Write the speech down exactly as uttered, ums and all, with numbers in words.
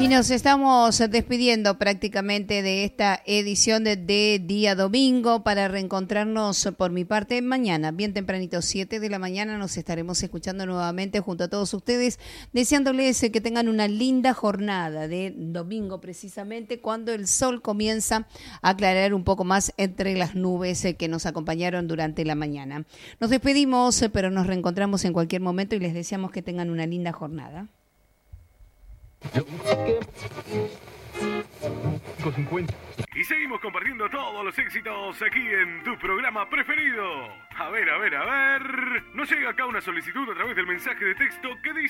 Y nos estamos despidiendo prácticamente de esta edición de, de día domingo para reencontrarnos por mi parte mañana, bien tempranito, siete de la mañana, nos estaremos escuchando nuevamente junto a todos ustedes, deseándoles que tengan una linda jornada de domingo precisamente, cuando el sol comienza a aclarar un poco más entre las nubes que nos acompañaron durante la mañana. Nos despedimos, pero nos reencontramos en cualquier momento y les deseamos que tengan una linda jornada. Y seguimos compartiendo todos los éxitos aquí en tu programa preferido. A ver, a ver, a ver. Nos llega acá una solicitud a través del mensaje de texto que dice...